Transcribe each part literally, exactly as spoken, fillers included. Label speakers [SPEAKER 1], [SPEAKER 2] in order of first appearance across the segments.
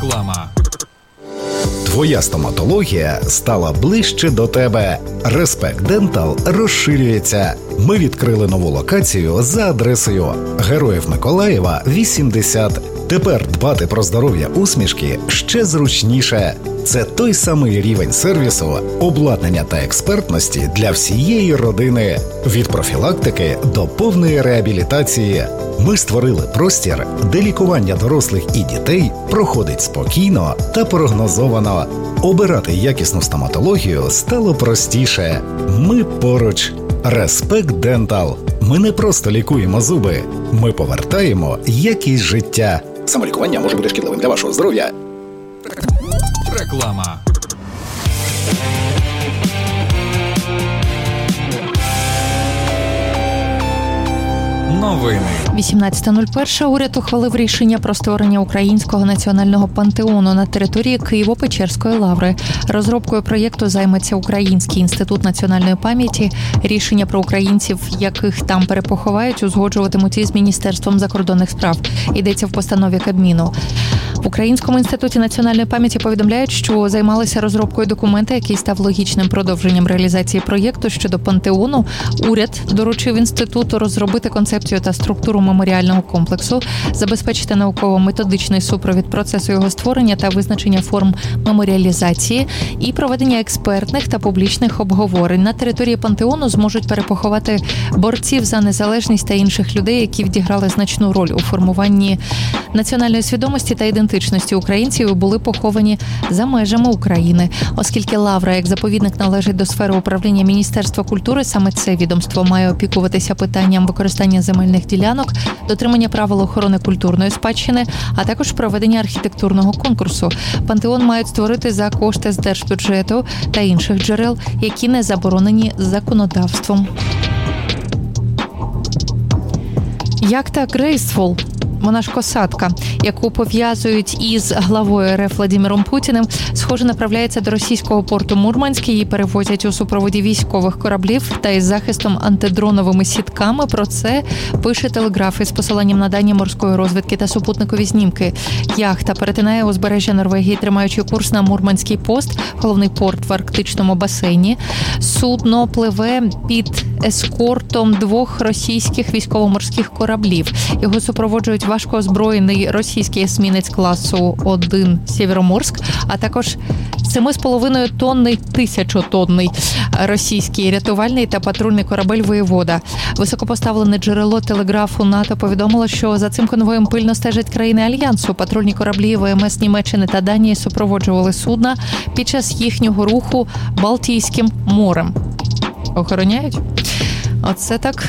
[SPEAKER 1] Реклама.
[SPEAKER 2] Твоя стоматологія стала ближче до тебе. Респект Дентал розширюється. Ми відкрили нову локацію за адресою Героїв Миколаєва, вісімдесят. Тепер дбати про здоров'я усмішки ще зручніше. Це той самий рівень сервісу, обладнання та експертності для всієї родини. Від профілактики до повної реабілітації. Ми створили простір, де лікування дорослих і дітей проходить спокійно та прогнозовано. Обирати якісну стоматологію стало простіше. Ми поруч. Респект Дентал. Ми не просто лікуємо зуби. Ми повертаємо якість життя. Самолікування може бути шкідливим для вашого здоров'я.
[SPEAKER 1] Реклама. Новини.
[SPEAKER 3] вісімнадцята нуль перша уряд ухвалив рішення про створення Українського національного пантеону на території Києво-Печерської лаври. Розробкою проєкту займеться Український інститут національної пам'яті. Рішення про українців, яких там перепоховають, узгоджуватимуть із Міністерством закордонних справ. Йдеться в постанові Кабміну. В Українському інституті національної пам'яті повідомляють, що займалися розробкою документа, який став логічним продовженням реалізації проєкту щодо пантеону. Уряд доручив інституту розробити концепцію та структуру меморіального комплексу, забезпечити науково-методичний супровід процесу його створення та визначення форм меморіалізації і проведення експертних та публічних обговорень. На території пантеону зможуть перепоховати борців за незалежність та інших людей, які відіграли значну роль у формуванні національної свідомості та ідентичності українців і були поховані за межами України. Оскільки лавра як заповідник належить до сфери управління Міністерства культури, саме це відомство має опікуватися питанням використання земельних ділянок, дотримання правил охорони культурної спадщини, а також проведення архітектурного конкурсу. Пантеон мають створити за кошти з держбюджету та інших джерел, які не заборонені законодавством. Яхта Graceful. Вона ж косатка, яку пов'язують із главою РФ Владимиром Путіним, схоже, направляється до російського порту Мурманськ. Її перевозять у супроводі військових кораблів та із захистом антидроновими сітками. Про це пише Телеграф із посиланням на дані морської розвідки та супутникові знімки. Яхта перетинає узбережжя Норвегії, тримаючи курс на Мурманський пост, головний порт в арктичному басейні. Судно пливе під ескортом двох російських військово-морських кораблів. Його супроводжують важко озброєний російський есмінець класу один Сєвєроморськ, а також сім з половиною тонний, тисячотонний російський рятувальний та патрульний корабель «Воєвода». Високопоставлене джерело телеграфу НАТО повідомило, що за цим конвоєм пильно стежать країни Альянсу. Патрульні кораблі ВМС Німеччини та Данії супроводжували судна під час їхнього руху Балтійським морем. Охороняють? Оце так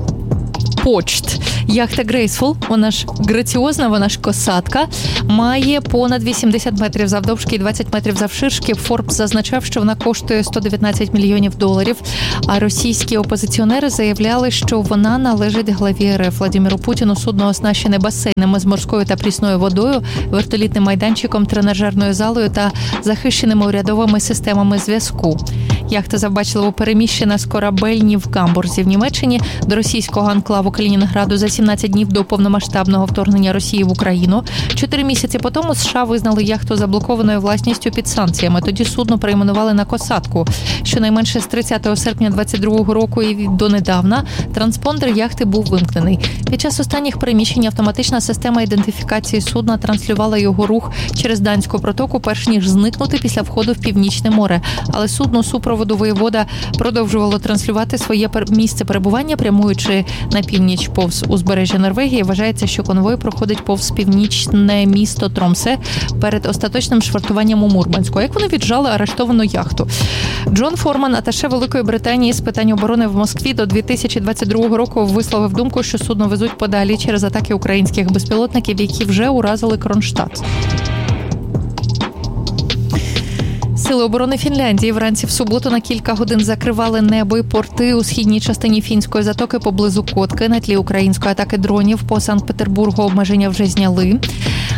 [SPEAKER 3] почт. Яхта Graceful, вона ж граціозна, вона ж косатка, має понад вісімдесят метрів завдовжки і двадцять метрів завширшки. Форбс зазначав, що вона коштує сто дев'ятнадцять мільйонів доларів, а російські опозиціонери заявляли, що вона належить главі РФ Владимиру Путіну. Судно оснащене басейнами з морською та прісною водою, вертолітним майданчиком, тренажерною залою та захищеними урядовими системами зв'язку. Яхта завбачливо переміщена з корабельні в Гамбурзі в Німеччині до російського анклаву Калінінграду за сімнадцять днів до повномасштабного вторгнення Росії в Україну. Чотири місяці по тому США визнали яхту заблокованою власністю під санкціями. Тоді судно перейменували на косатку. Щонайменше з тридцятого серпня двадцять другого року і донедавна транспондер яхти був вимкнений. Під час останніх переміщень автоматична система ідентифікації судна транслювала його рух через Данську протоку, перш ніж зникнути після входу в Північне море. Але судно супроводу «Воєвода» продовжувало транслювати своє місце перебування, прямуючи на північ повз узбережжя Норвегії. Вважається, що конвой проходить повз північне місто Тромсе перед остаточним швартуванням у Мурманську. Як вони віджали арештовану яхту? Джон Форман, аташе Великої Британії з питань оборони в Москві, до дві тисячі двадцять другого року висловив думку, що судно везуть подалі через атаки українських безпілотників, які вже уразили Кронштадт. Сили оборони Фінляндії вранці в суботу на кілька годин закривали небо і порти у східній частині Фінської затоки поблизу Котки. На тлі української атаки дронів по Санкт-Петербургу обмеження вже зняли.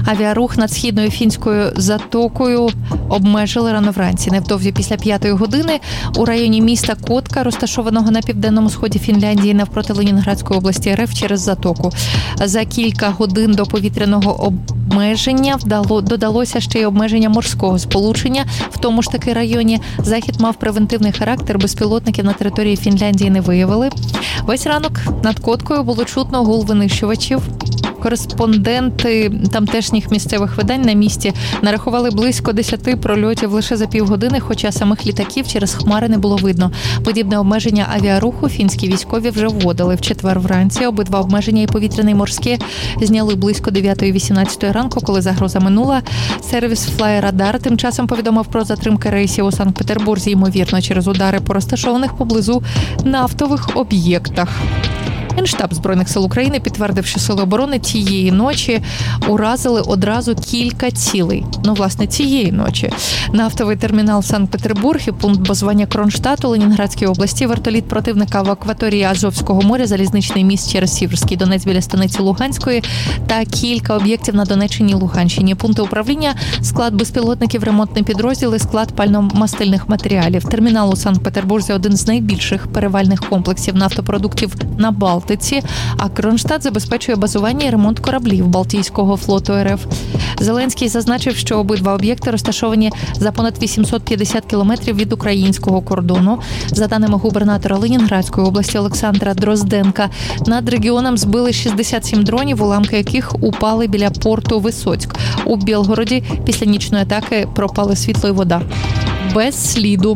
[SPEAKER 3] Авіарух над східною фінською затокою обмежили рано вранці. Невдовзі після п'ятої години у районі міста Котка, розташованого на південному сході Фінляндії, навпроти Ленінградської області РФ, через затоку. За кілька годин до повітряного обмеження вдало, додалося ще й обмеження морського сполучення. В тому ж таки районі захід мав превентивний характер, безпілотників на території Фінляндії не виявили. Весь ранок над Коткою було чутно гул винищувачів. Кореспонденти тамтешніх місцевих видань на місці нарахували близько десяти прольотів лише за півгодини, хоча самих літаків через хмари не було видно. Подібне обмеження авіаруху фінські військові вже вводили в четвер вранці. Обидва обмеження, і повітряне, і морське, зняли близько дев'ятої-вісімнадцятої ранку, коли загроза минула. Сервіс Флайрадар тим часом повідомив про затримки рейсів у Санкт-Петербурзі, ймовірно, через удари по розташованих поблизу нафтових об'єктах. Генштаб Збройних сил України підтвердив, що сили оборони тієї ночі уразили одразу кілька цілей. Ну, власне, цієї ночі. Нафтовий термінал Санкт-Петербург і пункт базування Кронштадту Ленінградській області, вертоліт противника в акваторії Азовського моря, залізничний міст через Сіверський Донець біля станиці Луганської та кілька об'єктів на Донеччині і Луганщині. Пункти управління, склад безпілотників, ремонтний підрозділ і склад пально-мастильних матеріалів. Термінал у Санкт-Петербурзі – один з найбільших перевальних комплексів нафтопродуктів на Балтиці, а Кронштадт забезпечує базування і ремонт кораблів Балтійського флоту РФ. Зеленський зазначив, що обидва об'єкти розташовані за понад вісімсот п'ятдесят кілометрів від українського кордону. За даними губернатора Ленінградської області Олександра Дрозденка, над регіоном збили шістдесят сім дронів, уламки яких упали біля порту Висоцьк. У Білгороді після нічної атаки пропали світло і вода. Без сліду.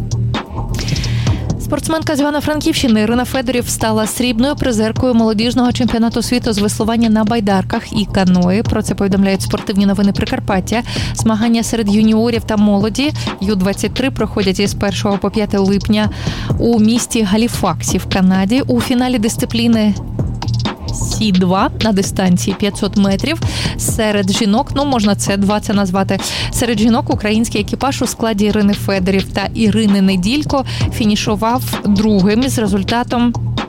[SPEAKER 3] Спортсменка з Івано-Франківщини Ірина Федорів стала срібною призеркою молодіжного чемпіонату світу з веслування на байдарках і каної. Про це повідомляють спортивні новини Прикарпаття. Змагання серед юніорів та молоді ю двадцять три проходять із першого по п'яте липня у місті Галіфаксі в Канаді. У фіналі дисципліни Сі два на дистанції п'ятсот метрів серед жінок, ну можна це два це назвати, серед жінок український екіпаж у складі Ірини Федорів та Ірини Неділько фінішував другим із результатом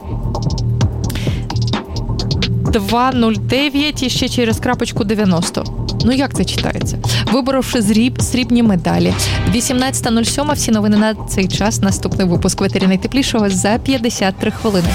[SPEAKER 3] два нуль дев'ять і ще через крапочку дев'яносто. Ну як це читається? Виборовши зріб, срібні медалі. вісімнадцята нуль сім, всі новини на цей час. Наступний випуск в етері найтеплішого за п'ятдесят три хвилини.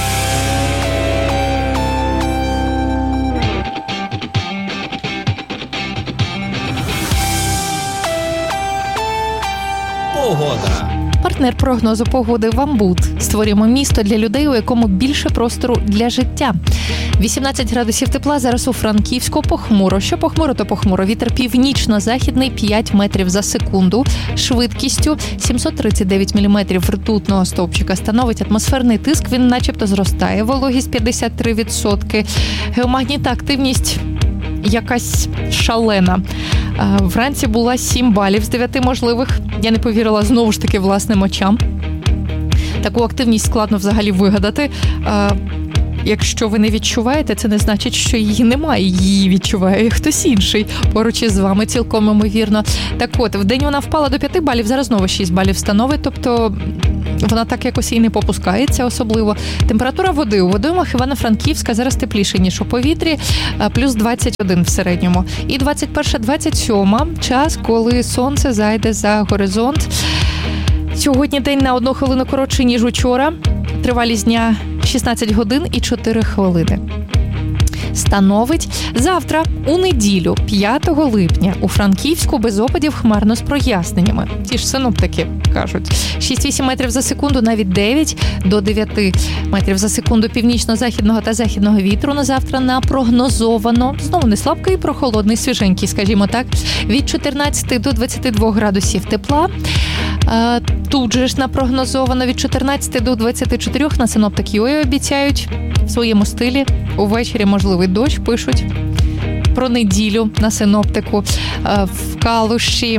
[SPEAKER 1] Погода.
[SPEAKER 3] Партнер прогнозу погоди «Вамбут». Створюємо місто для людей, у якому більше простору для життя. вісімнадцять градусів тепла зараз у Франківську, похмуро. Що похмуро, то похмуро. Вітер північно-західний п'ять метрів за секунду. Швидкістю сімсот тридцять дев'ять міліметрів ртутного стовпчика становить. Атмосферний тиск, він начебто зростає. Вологість п'ятдесят три відсотки. Геомагнітна активність якась шалена. Вранці була сім балів з дев'яти можливих. Я не повірила знову ж таки власним очам. Таку активність складно взагалі вигадати. Якщо ви не відчуваєте, це не значить, що її немає. Її відчуває хтось інший поруч із вами, цілком ймовірно. Так от, вдень вона впала до п'яти балів, зараз знову шість балів становить, тобто вона так якось і не попускається особливо. Температура води у водоймах Івано-Франківська зараз тепліше, ніж у повітрі, плюс двадцять один в середньому. І двадцять перша двадцять сьома час, коли сонце зайде за горизонт. Сьогодні день на одну хвилину коротший, ніж учора. Тривалість дня шістнадцять годин і чотири хвилини. Становить завтра, у неділю, п'ятого липня, у Франківську без опадів, хмарно з проясненнями. Ті ж синоптики кажуть. шість-вісім метрів за секунду, навіть дев'ять до дев'яти метрів за секунду північно-західного та західного вітру на завтра напрогнозовано. Знову не слабкий, прохолодний, свіженький, скажімо так. Від чотирнадцяти до двадцяти двох градусів тепла. Тут же ж напрогнозовано від чотирнадцяти до двадцяти чотирьох на синоптики ой обіцяють в своєму стилі. Увечері можливий дощ, пишуть про неділю на синоптику. В Калуші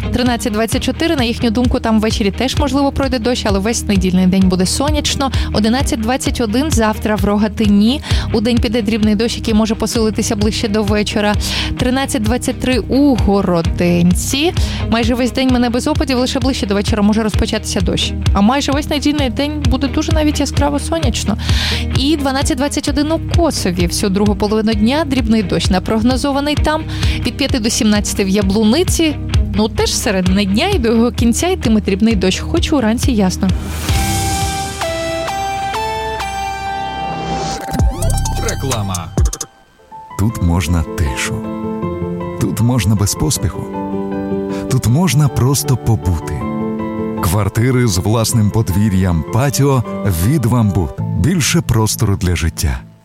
[SPEAKER 3] тринадцять двадцять чотири, на їхню думку, там ввечері теж, можливо, пройде дощ, але весь недільний день буде сонячно. одинадцять двадцять один, завтра в Рогатині. У день піде дрібний дощ, який може посилитися ближче до вечора. тринадцять двадцять три у Городенці. Майже весь день мене без опадів, лише ближче до вечора може розпочатися дощ. А майже весь недільний день буде дуже навіть яскраво сонячно. І дванадцять двадцять один у Косові. Всю другу половину дня дрібний дощ напрогнозований там. Від п'яти до сімнадцяти в Яблуниці. Ну, теж середини дня і до його кінця йтиме дрібний дощ, хоч уранці ясно.
[SPEAKER 1] Реклама.
[SPEAKER 4] Тут можна тишу. Тут можна без поспіху. Тут можна просто побути. Квартири з власним подвір'ям, патіо від «Вамбут». Більше простору для життя.